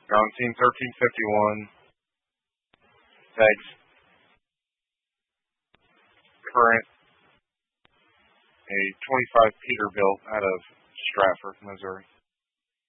Ground team 1351. Pegs. Current. A 25 Peterbilt out of Stratford, Missouri.